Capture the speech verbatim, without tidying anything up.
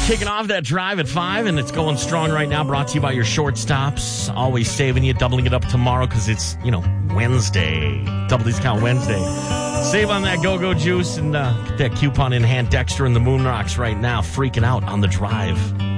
Kicking off that drive at five, and it's going strong right now. Brought to you by your short stops. Always saving you, doubling it up tomorrow because it's, you know, Wednesday. Double Discount Wednesday. Save on that go-go juice and uh, get that coupon in hand. Dexter and the Moon Rocks right now freaking out on the drive.